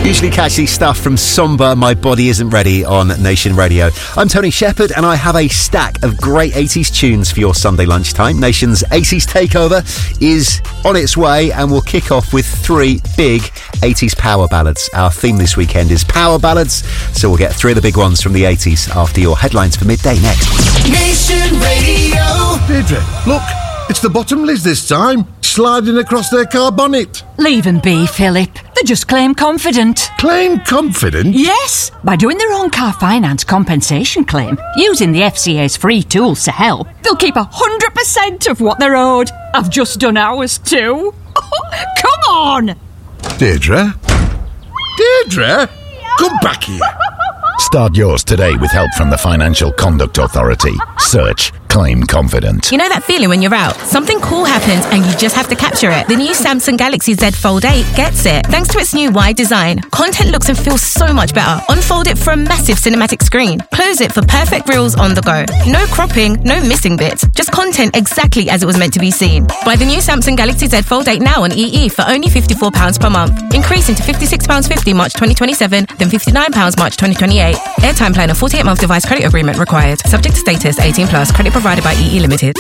Usually catch these stuff from Somber, My Body Isn't Ready on Nation Radio. I'm Tony Shepherd and I have a stack of great 80s tunes for your Sunday lunchtime. Nation's 80s takeover is on its way and we'll kick off with 3 big 80s power ballads. Our theme this weekend is power ballads, so we'll get 3 of the big ones from the 80s after your headlines for midday next. Nation Radio. Deirdre, look, it's the Bottomleys this time, sliding across their car bonnet. Leave them be, Philip. They just claim confident. Claim confident? Yes, by doing their own car finance compensation claim, using the FCA's free tools to help, they'll keep 100% of what they're owed. I've just done ours too. Come on! Deirdre? Deirdre? Come back here. Start yours today with help from the Financial Conduct Authority. Search Claim Confident. You know that feeling when you're out? Something cool happens and you just have to capture it. The new Samsung Galaxy Z Fold 8 gets it. Thanks to its new wide design, content looks and feels so much better. Unfold it for a massive cinematic screen. Close it for perfect reels on the go. No cropping, no missing bits. Just content exactly as it was meant to be seen. Buy the new Samsung Galaxy Z Fold 8 now on EE for only £54 per month. Increasing to £56.50 March 2027, then £59 March 2028. Airtime plan and 48-month device credit agreement required. Subject to status, 18+. Credit provided by EE Limited.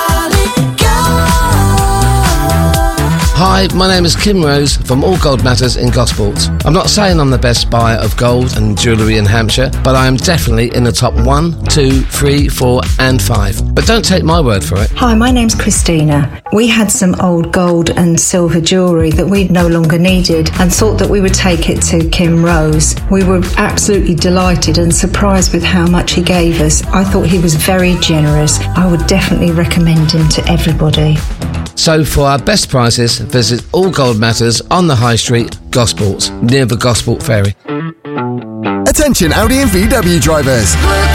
Hi, my name is Kim Rose from All Gold Matters in Gosport. I'm not saying I'm the best buyer of gold and jewellery in Hampshire, but I am definitely in the top 1, 2, 3, 4 and 5. But don't take my word for it. Hi, my name's Christina. We had some old gold and silver jewellery that we no longer needed and thought that we would take it to Kim Rose. We were absolutely delighted and surprised with how much he gave us. I thought he was very generous. I would definitely recommend him to everybody. So for our best prices, visit All Gold Matters on the High Street, Gosport, near the Gosport Ferry. Attention Audi and VW drivers.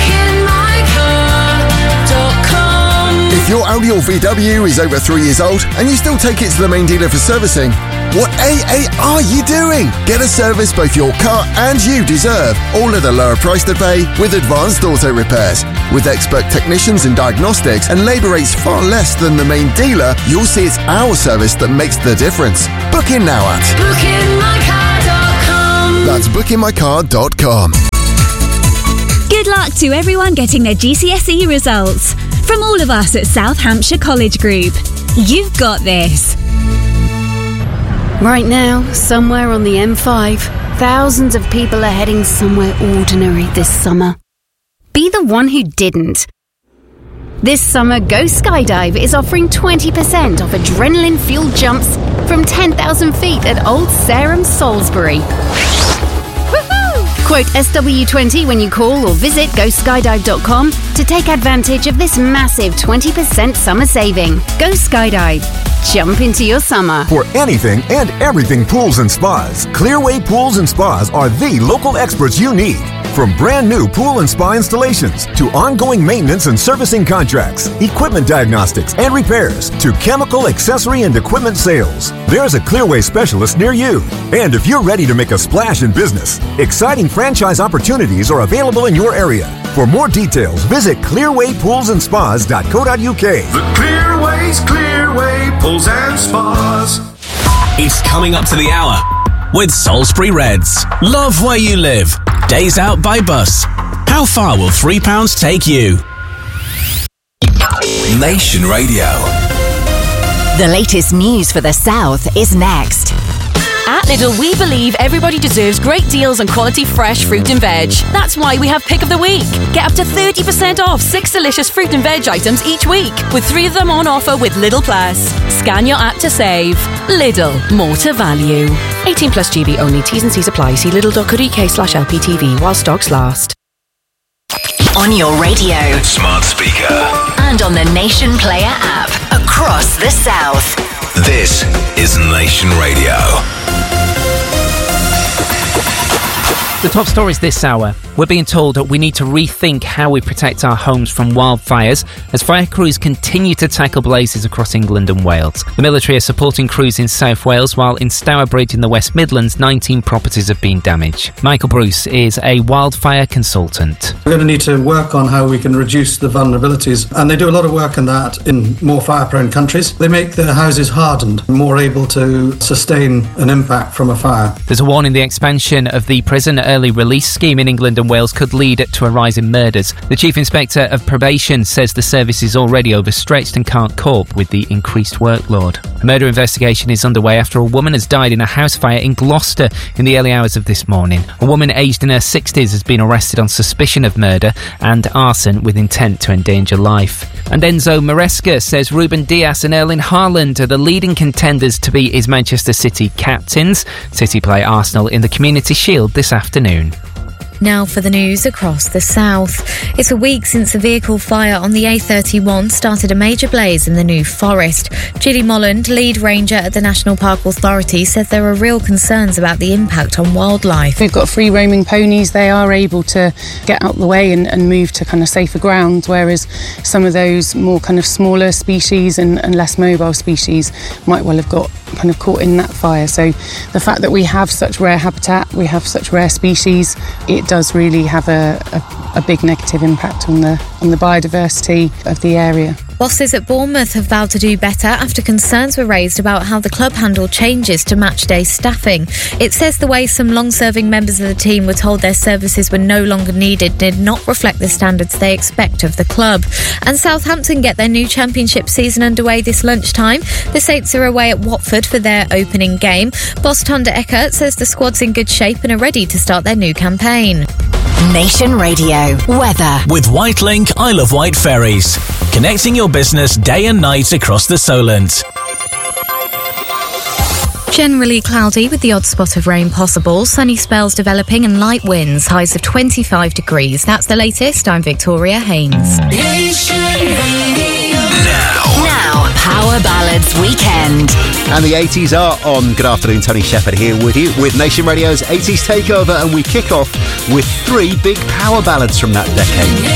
If your Audi or VW is over 3 years old and you still take it to the main dealer for servicing, what AA are you doing? Get a service both your car and you deserve, all at a lower price to pay with Advanced Auto Repairs. With expert technicians and diagnostics and labour rates far less than the main dealer, you'll see it's our service that makes the difference. Book in now at bookingmycar.com. That's bookingmycar.com. Good luck to everyone getting their GCSE results. From all of us at South Hampshire College Group, you've got this. Right now, somewhere on the M5, thousands of people are heading somewhere ordinary this summer. Be the one who didn't. This summer, Go Skydive is offering 20% off adrenaline-fueled jumps from 10,000 feet at Old Sarum, Salisbury. Quote SW20 when you call or visit GoSkydive.com to take advantage of this massive 20% summer saving. Go Skydive. Jump into your summer. For anything and everything pools and spas, Clearway Pools and Spas are the local experts you need. From brand new pool and spa installations to ongoing maintenance and servicing contracts, equipment diagnostics and repairs to chemical, accessory and equipment sales, there's a Clearway specialist near you. And if you're ready to make a splash in business, exciting franchise opportunities are available in your area. For more details, visit clearwaypoolsandspas.co.uk. The Clearway's Clearway Pools and Spas. It's coming up to the hour with Salisbury Reds. Love where you live. Days out by bus. How far will £3 take you? Nation Radio. The latest news for the South is next. At Lidl, we believe everybody deserves great deals on quality fresh fruit and veg. That's why we have Pick of the Week. Get up to 30% off 6 delicious fruit and veg items each week, with 3 of them on offer with Lidl Plus. Scan your app to save. Lidl, more to value. 18+ GB only. T's and C's apply. See lidl.co.uk/LPTV while stocks last. On your radio, smart speaker, and on the Nation Player app across the South. This is Nation Radio. The top stories this hour. We're being told that we need to rethink how we protect our homes from wildfires as fire crews continue to tackle blazes across England and Wales. The military are supporting crews in South Wales, while in Stourbridge in the West Midlands, 19 properties have been damaged. Michael Bruce is a wildfire consultant. We're going to need to work on how we can reduce the vulnerabilities, and they do a lot of work on that in more fire-prone countries. They make their houses hardened, more able to sustain an impact from a fire. There's a warning the expansion of the prison early release scheme in England and Wales could lead to a rise in murders. The Chief Inspector of Probation says the service is already overstretched and can't cope with the increased workload. A murder investigation is underway after a woman has died in a house fire in Gloucester in the early hours of this morning. A woman aged in her 60s has been arrested on suspicion of murder and arson with intent to endanger life. And Enzo Maresca says Ruben Dias and Erling Haaland are the leading contenders to be his Manchester City captains. City play Arsenal in the Community Shield this afternoon. Now for the news across the south. It's a week since a vehicle fire on the A31 started a major blaze in the New Forest. Julie Molland, lead ranger at the National Park Authority, said there are real concerns about the impact on wildlife. We've got free roaming ponies. They are able to get out the way and move to kind of safer ground, whereas some of those more kind of smaller species and less mobile species might well have got kind of caught in that fire. So the fact that we have such rare habitat, we have such rare species, it does really have a big negative impact on the biodiversity of the area. Bosses at Bournemouth have vowed to do better after concerns were raised about how the club handled changes to matchday staffing. It says the way some long-serving members of the team were told their services were no longer needed did not reflect the standards they expect of the club. And Southampton get their new championship season underway this lunchtime. The Saints are away at Watford for their opening game. Boss Tonda Eckert says the squad's in good shape and are ready to start their new campaign. Nation Radio weather with Whitelink Isle of Wight ferries, connecting your business day and night across the Solent. Generally cloudy with the odd spot of rain possible, sunny spells developing and light winds, highs of 25 degrees. That's the latest. I'm Victoria Haynes. Now, Power Ballads Weekend. And the 80s are on. Good afternoon, Tony Shepherd here with you with Nation Radio's 80s Takeover, and we kick off with 3 big power ballads from that decade.